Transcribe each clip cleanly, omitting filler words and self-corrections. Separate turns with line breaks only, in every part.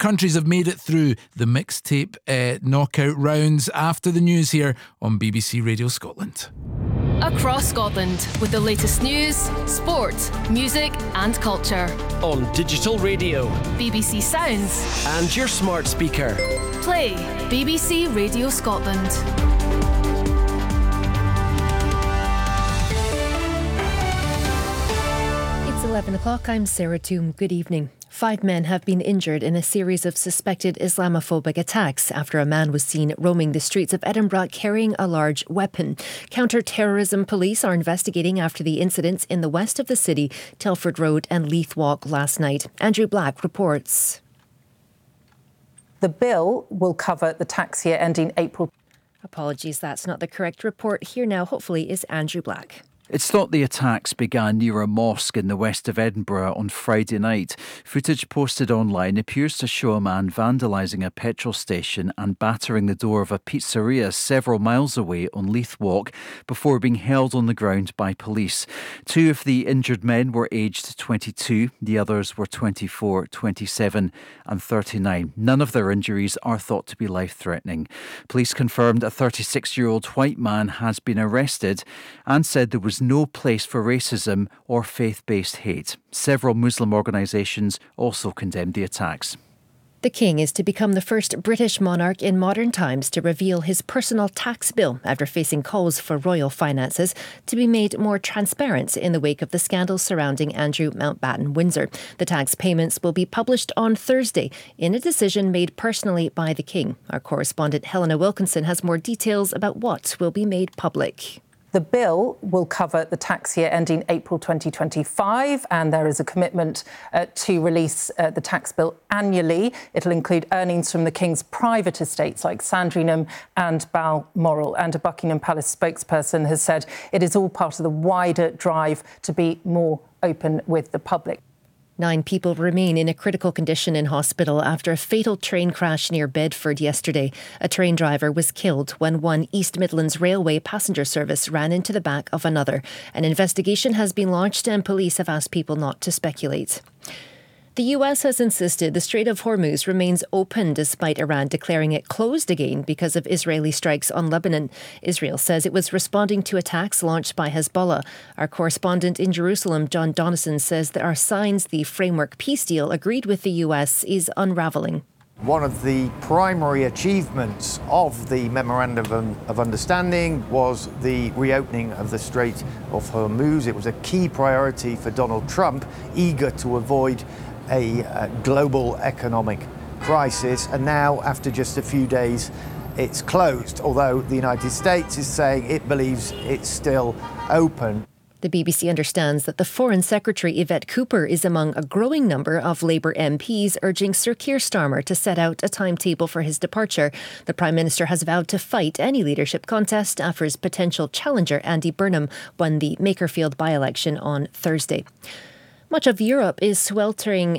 countries have made it through the mixtape knockout rounds. After the news here on BBC Radio Scotland.
Across Scotland with the latest news, sport, music and culture.
On digital radio,
BBC Sounds
and your smart speaker.
Play BBC Radio Scotland.
It's 11 o'clock. I'm Sarah Toom. Good evening. 5 men have been injured in a series of suspected Islamophobic attacks after a man was seen roaming the streets of Edinburgh carrying a large weapon. Counter-terrorism police are investigating after the incidents in the west of the city, Telford Road and Leith Walk last night. Andrew Black reports.
The bill will cover the tax year ending April.
Apologies, that's not the correct report. Here now, hopefully, is Andrew Black.
It's thought the attacks began near a mosque in the west of Edinburgh on Friday night. Footage posted online appears to show a man vandalising a petrol station and battering the door of a pizzeria several miles away on Leith Walk before being held on the ground by police. 2 of the injured men were aged 22, the others were 24, 27 and 39. None of their injuries are thought to be life-threatening. Police confirmed a 36-year-old white man has been arrested and said there was no place for racism or faith-based hate. Several Muslim organisations also condemned the attacks.
The King is to become the first British monarch in modern times to reveal his personal tax bill after facing calls for royal finances to be made more transparent in the wake of the scandals surrounding Andrew Mountbatten Windsor. The tax payments will be published on Thursday in a decision made personally by the King. Our correspondent Helena Wilkinson has more details about what will be made public.
The bill will cover the tax year ending April 2025, and there is a commitment to release the tax bill annually. It'll include earnings from the King's private estates like Sandringham and Balmoral. And a Buckingham Palace spokesperson has said it is all part of the wider drive to be more open with the public.
9 people remain in a critical condition in hospital after a fatal train crash near Bedford yesterday. A train driver was killed when one East Midlands Railway passenger service ran into the back of another. An investigation has been launched and police have asked people not to speculate. The US has insisted the Strait of Hormuz remains open despite Iran declaring it closed again because of Israeli strikes on Lebanon. Israel says it was responding to attacks launched by Hezbollah. Our correspondent in Jerusalem, John Donison, says there are signs the framework peace deal agreed with the US is unravelling.
One of the primary achievements of the Memorandum of Understanding was the reopening of the Strait of Hormuz. It was a key priority for Donald Trump, eager to avoid a global economic crisis. And now, after just a few days, it's closed, although the United States is saying it believes it's still open.
The BBC understands that the Foreign Secretary Yvette Cooper is among a growing number of Labour MPs urging Sir Keir Starmer to set out a timetable for his departure. The Prime Minister has vowed to fight any leadership contest after his potential challenger Andy Burnham won the Makerfield by-election on Thursday. Much of Europe is sweltering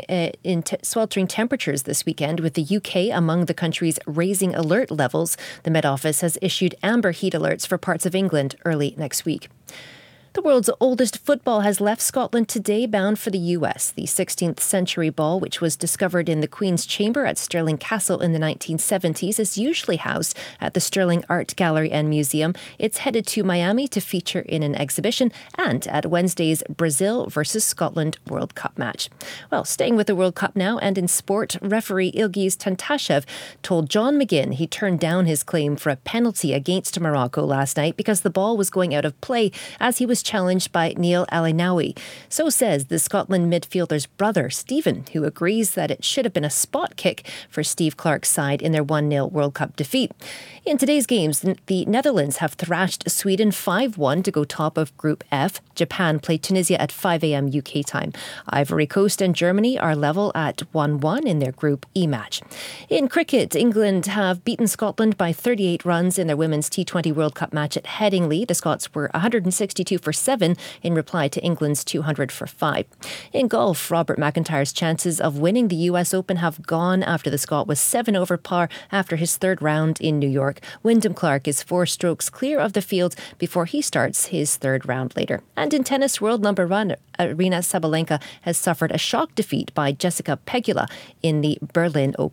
temperatures this weekend, with the UK among the countries raising alert levels. The Met Office has issued amber heat alerts for parts of England early next week. The world's oldest football has left Scotland today, bound for the US. The 16th century ball, which was discovered in the Queen's Chamber at Stirling Castle in the 1970s, is usually housed at the Stirling Art Gallery and Museum. It's headed to Miami to feature in an exhibition and at Wednesday's Brazil versus Scotland World Cup match. Well, staying with the World Cup now and in sport, referee Ilgiz Tantashev told John McGinn he turned down his claim for a penalty against Morocco last night because the ball was going out of play as he was challenged by Neil Alinawi. So says the Scotland midfielder's brother, Stephen, who agrees that it should have been a spot kick for Steve Clarke's side in their 1-0 World Cup defeat. In today's games, the Netherlands have thrashed Sweden 5-1 to go top of Group F. Japan play Tunisia at 5 a.m. UK time. Ivory Coast and Germany are level at 1-1 in their Group E match. In cricket, England have beaten Scotland by 38 runs in their Women's T20 World Cup match at Headingley. The Scots were 162 for 7 in reply to England's 200 for 5. In golf, Robert McIntyre's chances of winning the US Open have gone after the Scot was 7 over par after his third round in New York. Wyndham Clark is 4 strokes clear of the field before he starts his third round later. And in tennis, world number one Aryna Sabalenka has suffered a shock defeat by Jessica Pegula in the Berlin Open.